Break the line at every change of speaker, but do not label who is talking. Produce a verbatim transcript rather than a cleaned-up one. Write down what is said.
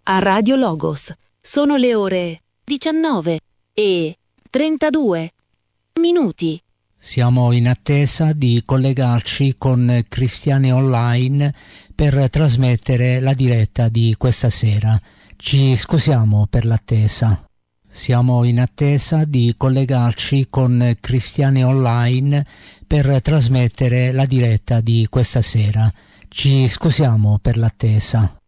a Radio Logos. Sono le ore diciannove e trentadue minuti.
Siamo in attesa di collegarci con Cristiani Online per trasmettere la diretta di questa sera. Ci scusiamo per l'attesa. Siamo in attesa di collegarci con Cristiani Online per trasmettere la diretta di questa sera. Ci scusiamo per l'attesa.